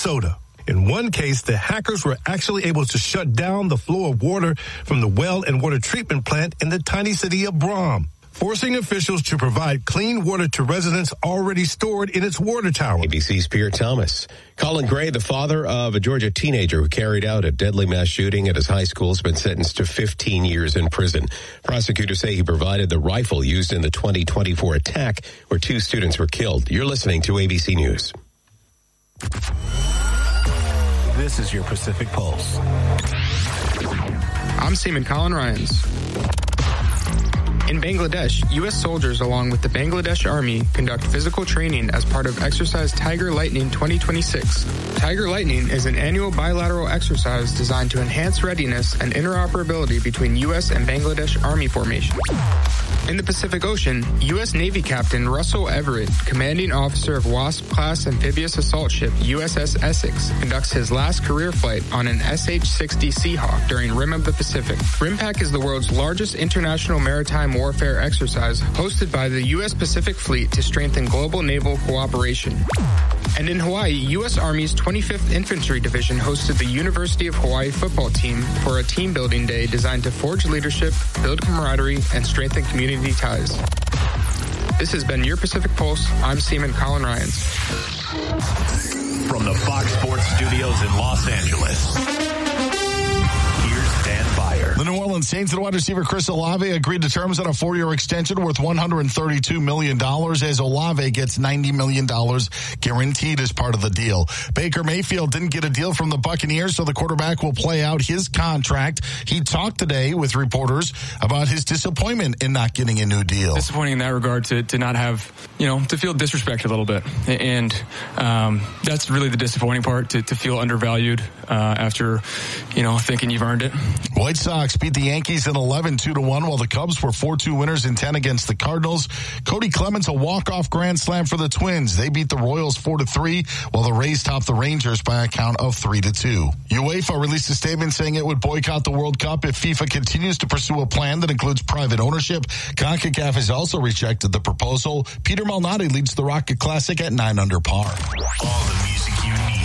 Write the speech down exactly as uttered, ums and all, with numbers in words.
soda. In one case, the hackers were actually able to shut down the flow of water from the well and water treatment plant in the tiny city of Brom, forcing officials to provide clean water to residents already stored in its water tower. A B C's Pierre Thomas. Colin Gray, the father of a Georgia teenager who carried out a deadly mass shooting at his high school, has been sentenced to fifteen years in prison. Prosecutors say he provided the rifle used in the twenty twenty-four attack where two students were killed. You're listening to A B C News. This is your Pacific Pulse. I'm Seaman Colin Ryans. In Bangladesh, U S soldiers along with the Bangladesh Army conduct physical training as part of Exercise Tiger Lightning twenty twenty-six. Tiger Lightning is an annual bilateral exercise designed to enhance readiness and interoperability between U S and Bangladesh Army formations. In the Pacific Ocean, U S Navy Captain Russell Everett, commanding officer of WASP-class amphibious assault ship U S S Essex, conducts his last career flight on an S H sixty Seahawk during Rim of the Pacific. RIMPAC is the world's largest international maritime warfare exercise hosted by the U S Pacific Fleet to strengthen global naval cooperation. And in Hawaii, U S Army's twenty-fifth Infantry Division hosted the University of Hawaii football team for a team building day designed to forge leadership, build camaraderie, and strengthen community ties. This has been your Pacific Pulse. I'm Seaman Colin Ryans. From the Fox Sports Studios in Los Angeles, here's Dan Byer. The New Orleans Saints and wide receiver Chris Olave agreed to terms on a four-year extension worth one hundred thirty-two million dollars as Olave gets ninety million dollars guaranteed as part of the deal. Baker Mayfield didn't get a deal from the Buccaneers, so the quarterback will play out his contract. He talked today with reporters about his disappointment in not getting a new deal. Disappointing in that regard to, to not have, you know, to feel disrespected a little bit. And um, that's really the disappointing part, to, to feel undervalued uh, after, you know, thinking you've earned it. White Sox beat the Yankees in eleven two to one, while the Cubs were four two winners in ten against the Cardinals. Cody Clemens, a walk-off grand slam for the Twins. They beat the Royals four to three, while the Rays topped the Rangers by a count of three to two. UEFA released a statement saying it would boycott the World Cup if FIFA continues to pursue a plan that includes private ownership. CONCACAF has also rejected the proposal. Peter Malnati leads the Rocket Classic at nine under par. All the music you need.